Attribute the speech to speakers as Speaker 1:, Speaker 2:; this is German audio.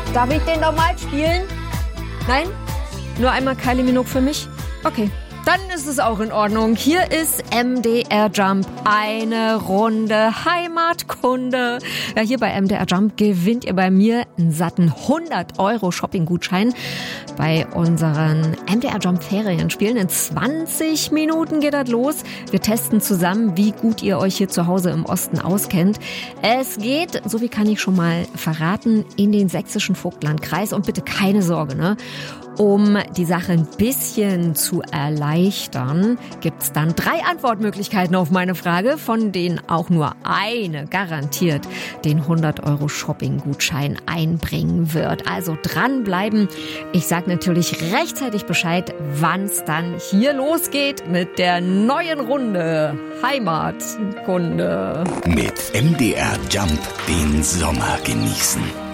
Speaker 1: Darf ich den doch mal spielen? Nein? Nur einmal Kylie Minogue für mich? Okay. Dann ist es auch in Ordnung. Hier ist MDR Jump. Eine Runde Heimatkunde. Ja, hier bei MDR Jump gewinnt ihr bei mir einen satten 100 € Shopping-Gutschein bei unseren MDR Jump Ferienspielen. In 20 Minuten geht das los. Wir testen zusammen, wie gut ihr euch hier zu Hause im Osten auskennt. Es geht, so wie kann ich schon mal verraten, in den sächsischen Vogtlandkreis. Und bitte keine Sorge, ne? Um die Sache ein bisschen zu erleichtern, gibt's dann 3 Antwortmöglichkeiten auf meine Frage, von denen auch nur eine garantiert den 100 € Shopping-Gutschein einbringen wird. Also dranbleiben. Ich sag natürlich rechtzeitig Bescheid, wann's dann hier losgeht mit der neuen Runde Heimatkunde.
Speaker 2: Mit MDR Jump den Sommer genießen.